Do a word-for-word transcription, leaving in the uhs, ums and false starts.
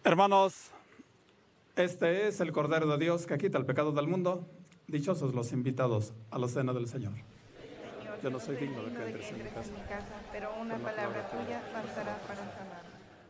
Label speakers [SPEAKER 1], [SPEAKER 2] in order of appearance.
[SPEAKER 1] Hermanos, este es el Cordero de Dios que quita el pecado del mundo. Dichosos los invitados a la cena del Señor.
[SPEAKER 2] Señor, yo no soy digno de que entres en mi casa, pero una palabra tuya bastará para sanarme.